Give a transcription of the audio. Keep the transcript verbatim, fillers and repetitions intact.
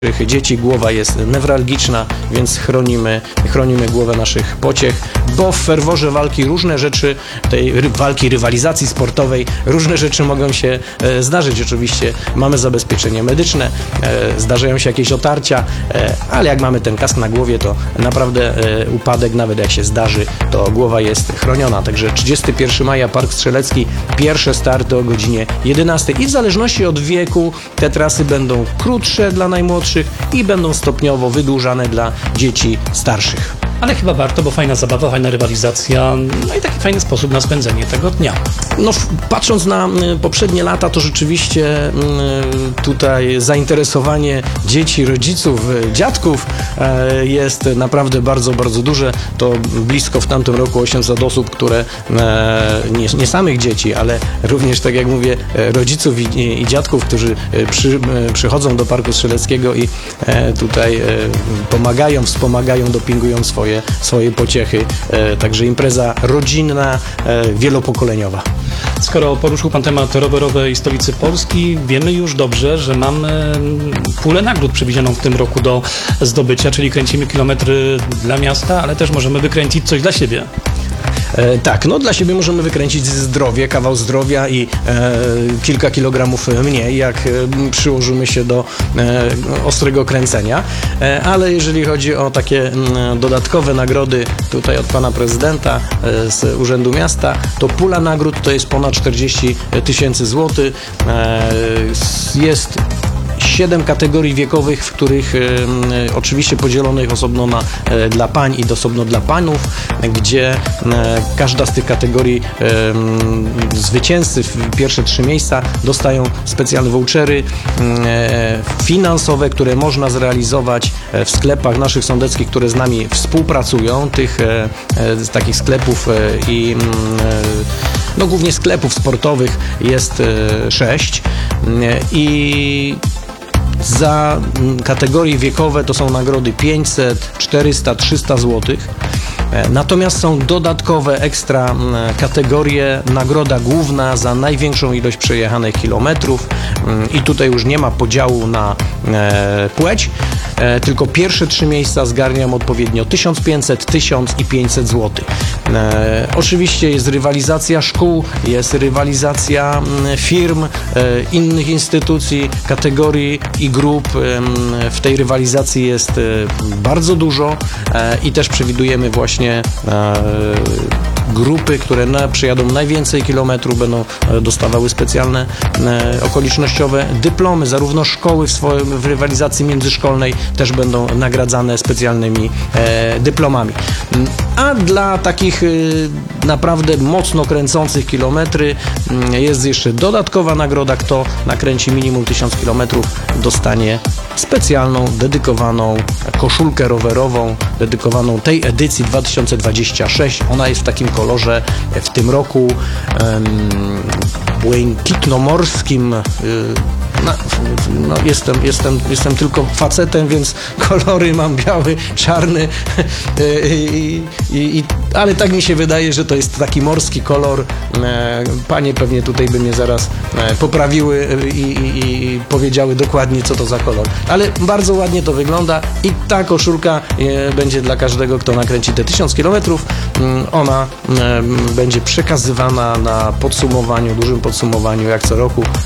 dzieci głowa jest newralgiczna, więc chronimy, chronimy głowę naszych pociech, bo w ferworze walki różne rzeczy, tej ry walki, rywalizacji sportowej, różne rzeczy mogą się e, zdarzyć. Oczywiście mamy zabezpieczenie medyczne, e, zdarzają się jakieś otarcia, e, ale jak mamy ten kask na głowie, to naprawdę e, upadek, nawet jak się zdarzy, to głowa jest chroniona. Także trzydziestego pierwszego maja Park Strzelecki, pierwsze starty o godzinie jedenastej i w zależności od wieku te trasy będą krótsze dla najmłodszych i będą stopniowo wydłużane dla dzieci starszych. Ale chyba warto, bo fajna zabawa, fajna rywalizacja, no i taki fajny sposób na spędzenie tego dnia. No, patrząc na poprzednie lata, to rzeczywiście tutaj zainteresowanie dzieci, rodziców, dziadków jest naprawdę bardzo, bardzo duże. To blisko w tamtym roku osiemset osób, które nie, nie samych dzieci, ale również, tak jak mówię, rodziców i, i dziadków, którzy przy, przychodzą do Parku Strzeleckiego i tutaj pomagają, wspomagają, dopingują swoje swoje pociechy, e, także impreza rodzinna, e, wielopokoleniowa. Skoro poruszył Pan temat rowerowej stolicy Polski, wiemy już dobrze, że mamy pulę nagród przewidzianą w tym roku do zdobycia, czyli kręcimy kilometry dla miasta, ale też możemy wykręcić coś dla siebie. E, tak, no dla siebie możemy wykręcić zdrowie, kawał zdrowia i e, kilka kilogramów mniej, jak e, przyłożymy się do e, ostrego kręcenia, e, ale jeżeli chodzi o takie m, dodatkowe nagrody tutaj od pana prezydenta e, z Urzędu Miasta, to pula nagród to jest ponad czterdzieści tysięcy złotych. E, jest siedem kategorii wiekowych, w których e, oczywiście podzielonych osobno na, e, dla pań i osobno dla panów, gdzie e, każda z tych kategorii e, zwycięzcy w pierwsze trzy miejsca dostają specjalne vouchery e, finansowe, które można zrealizować w sklepach naszych sądeckich, które z nami współpracują, tych e, e, z takich sklepów e, i e, no głównie sklepów sportowych jest e, sześć e, i za kategorie wiekowe to są nagrody pięćset, czterysta, trzysta złotych. Natomiast są dodatkowe ekstra kategorie, nagroda główna za największą ilość przejechanych kilometrów i tutaj już nie ma podziału na płeć, tylko pierwsze trzy miejsca zgarniam odpowiednio tysiąc pięćset, tysiąc i pięćset złotych. Oczywiście jest rywalizacja szkół, jest rywalizacja firm, innych instytucji, kategorii i grup. W tej rywalizacji jest bardzo dużo i też przewidujemy właśnie grupy, które na, przyjadą najwięcej kilometrów, będą dostawały specjalne e, okolicznościowe dyplomy, zarówno szkoły w, swoim, w rywalizacji międzyszkolnej też będą nagradzane specjalnymi e, dyplomami. A dla takich e, naprawdę mocno kręcących kilometry e, jest jeszcze dodatkowa nagroda. Kto nakręci minimum tysiąc kilometrów, dostanie specjalną, dedykowaną koszulkę rowerową, dedykowaną tej edycji dwa tysiące dwudziestej szóstej. Ona jest w takim kolorze w tym roku um, błękitno-morskim. Y, no, no, jestem, jestem, jestem tylko facetem, więc kolory mam biały, czarny, i, i, i, ale tak mi się wydaje, że to jest taki morski kolor. Panie pewnie tutaj by mnie zaraz poprawiły i, i, i powiedziały dokładnie, co to za kolor. Ale bardzo ładnie to wygląda i ta koszulka będzie dla każdego, kto nakręci te tysiąc kilometrów. Ona będzie przekazywana na podsumowaniu, dużym podsumowaniu, jak co roku,